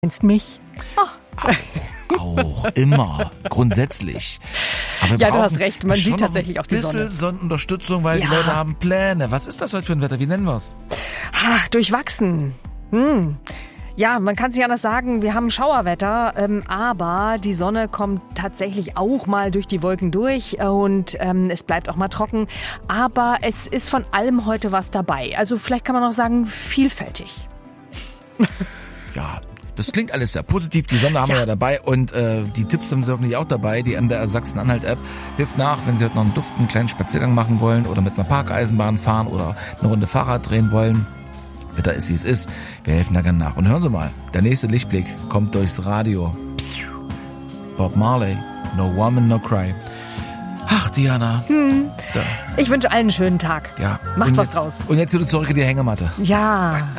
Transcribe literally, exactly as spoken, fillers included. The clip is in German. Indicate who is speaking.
Speaker 1: Kennst mich? Oh.
Speaker 2: Auch, immer, grundsätzlich. Aber wir
Speaker 1: Ja, du
Speaker 2: brauchen
Speaker 1: hast recht, man
Speaker 2: schon
Speaker 1: sieht
Speaker 2: noch
Speaker 1: tatsächlich
Speaker 2: ein
Speaker 1: auch die
Speaker 2: bisschen
Speaker 1: Sonne.
Speaker 2: Sonnenunterstützung, weil
Speaker 1: Ja.
Speaker 2: die Leute haben Pläne. Was ist das heute für ein Wetter? Wie nennen wir es?
Speaker 1: Ach, durchwachsen. Hm. Ja, man kann es nicht anders sagen, wir haben Schauerwetter, ähm, aber die Sonne kommt tatsächlich auch mal durch die Wolken durch und ähm, es bleibt auch mal trocken. Aber es ist von allem heute was dabei. Also vielleicht kann man auch sagen, vielfältig.
Speaker 2: Ja, das klingt alles sehr positiv. Die Sonne haben
Speaker 1: Ja.
Speaker 2: wir ja dabei und äh, die Tipps haben Sie hoffentlich auch dabei. Die M D R Sachsen-Anhalt-App hilft nach, wenn Sie heute noch einen Duft, einen kleinen Spaziergang machen wollen oder mit einer Parkeisenbahn fahren oder eine Runde Fahrrad drehen wollen. Wetter ist, wie es ist. Wir helfen da gerne nach. Und hören Sie mal, der nächste Lichtblick kommt durchs Radio. Bob Marley, No Woman, No Cry. Ach, Diana.
Speaker 1: Hm.
Speaker 2: Da,
Speaker 1: Ich wünsche allen einen schönen Tag.
Speaker 2: ja.
Speaker 1: Macht
Speaker 2: Und
Speaker 1: was
Speaker 2: jetzt,
Speaker 1: draus.
Speaker 2: Und jetzt wieder zurück in die Hängematte.
Speaker 1: Ja.